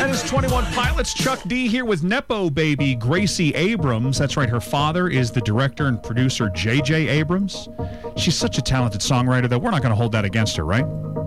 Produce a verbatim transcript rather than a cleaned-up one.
That is twenty-one Pilots. Chuck D here with Nepo baby Gracie Abrams. That's right, her father is the director and producer J J Abrams. She's such a talented songwriter, though. We're not going to hold that against her, right?